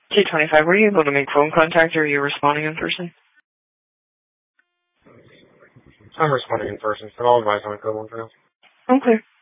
T25, were you able to make phone contact or are you responding in person? I'm responding in person, but I'll advise on a code one for now. Okay.